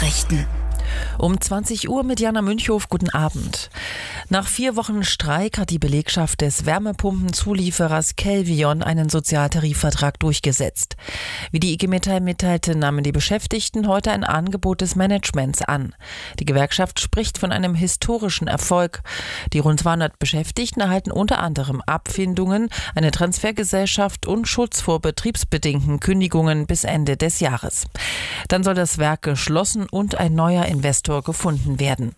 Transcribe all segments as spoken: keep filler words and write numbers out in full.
Nachrichten. Um zwanzig Uhr mit Jana Münchhof, guten Abend. Nach vier Wochen Streik hat die Belegschaft des Wärmepumpenzulieferers Kelvion einen Sozialtarifvertrag durchgesetzt. Wie die I G Metall mitteilte, nahmen die Beschäftigten heute ein Angebot des Managements an. Die Gewerkschaft spricht von einem historischen Erfolg. Die rund zweihundert Beschäftigten erhalten unter anderem Abfindungen, eine Transfergesellschaft und Schutz vor betriebsbedingten Kündigungen bis Ende des Jahres. Dann soll das Werk geschlossen und ein neuer Investor gefunden werden.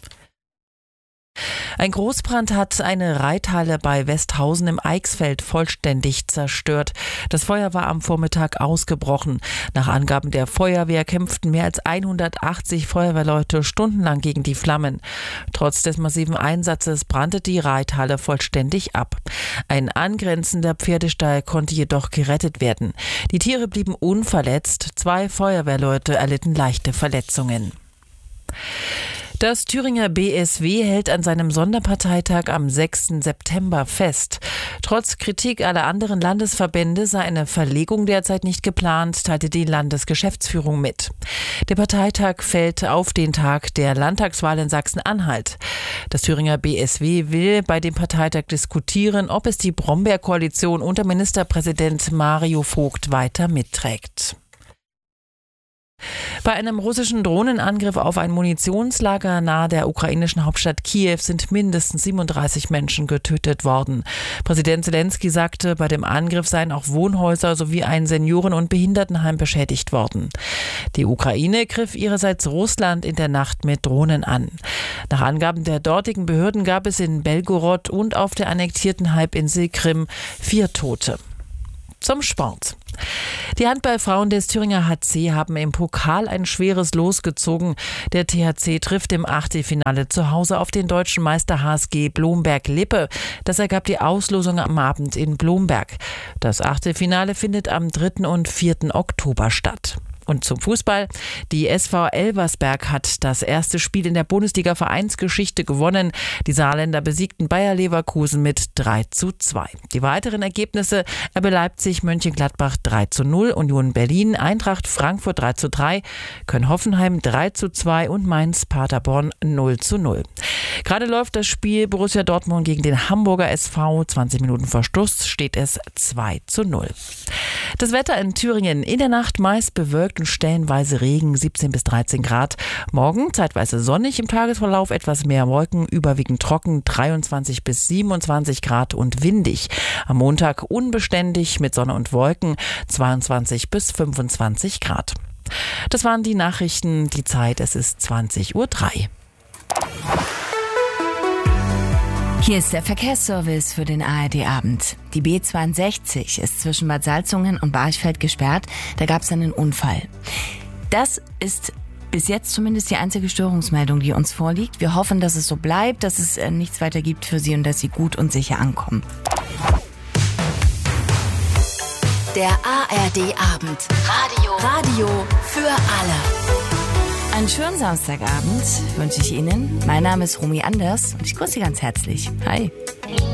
Ein Großbrand hat eine Reithalle bei Westhausen im Eichsfeld vollständig zerstört. Das Feuer war am Vormittag ausgebrochen. Nach Angaben der Feuerwehr kämpften mehr als hundertachtzig Feuerwehrleute stundenlang gegen die Flammen. Trotz des massiven Einsatzes brannte die Reithalle vollständig ab. Ein angrenzender Pferdestall konnte jedoch gerettet werden. Die Tiere blieben unverletzt. Zwei Feuerwehrleute erlitten leichte Verletzungen. Das Thüringer B S W hält an seinem Sonderparteitag am sechsten September fest. Trotz Kritik aller anderen Landesverbände sei eine Verlegung derzeit nicht geplant, teilte die Landesgeschäftsführung mit. Der Parteitag fällt auf den Tag der Landtagswahl in Sachsen-Anhalt. Das Thüringer B S W will bei dem Parteitag diskutieren, ob es die Brombeerkoalition unter Ministerpräsident Mario Vogt weiter mitträgt. Bei einem russischen Drohnenangriff auf ein Munitionslager nahe der ukrainischen Hauptstadt Kiew sind mindestens siebenunddreißig Menschen getötet worden. Präsident Zelensky sagte, bei dem Angriff seien auch Wohnhäuser sowie ein Senioren- und Behindertenheim beschädigt worden. Die Ukraine griff ihrerseits Russland in der Nacht mit Drohnen an. Nach Angaben der dortigen Behörden gab es in Belgorod und auf der annektierten Halbinsel Krim vier Tote. Zum Sport. Die Handballfrauen des Thüringer H C haben im Pokal ein schweres Los gezogen. Der T H C trifft im Achtelfinale zu Hause auf den deutschen Meister H S G Blomberg-Lippe. Das ergab die Auslosung am Abend in Blomberg. Das Achtelfinale findet am dritten und vierten Oktober statt. Und zum Fußball. Die S V Elversberg hat das erste Spiel in der Bundesliga-Vereinsgeschichte gewonnen. Die Saarländer besiegten Bayer Leverkusen mit drei zu zwei. Die weiteren Ergebnisse: R B Leipzig, Mönchengladbach drei zu null, Union Berlin, Eintracht Frankfurt drei zu drei, Köln-Hoffenheim drei zu zwei und Mainz-Paderborn null zu null. Gerade läuft das Spiel Borussia Dortmund gegen den Hamburger S V. zwanzig Minuten vor Schluss steht es zwei zu null. Das Wetter in Thüringen: in der Nacht meist bewölkt und stellenweise Regen, siebzehn bis dreizehn Grad. Morgen zeitweise sonnig, im Tagesverlauf etwas mehr Wolken, überwiegend trocken, dreiundzwanzig bis siebenundzwanzig Grad und windig. Am Montag unbeständig mit Sonne und Wolken, zweiundzwanzig bis fünfundzwanzig Grad. Das waren die Nachrichten. Die Zeit, es ist zwanzig Uhr drei. Hier ist der Verkehrsservice für den A R D-Abend. Die B zweiundsechzig ist zwischen Bad Salzungen und Barchfeld gesperrt. Da gab es einen Unfall. Das ist bis jetzt zumindest die einzige Störungsmeldung, die uns vorliegt. Wir hoffen, dass es so bleibt, dass es nichts weiter gibt für Sie und dass Sie gut und sicher ankommen. Der A R D-Abend. Radio. Radio für alle. Einen schönen Samstagabend wünsche ich Ihnen. Mein Name ist Romy Anders und ich grüße Sie ganz herzlich. Hi.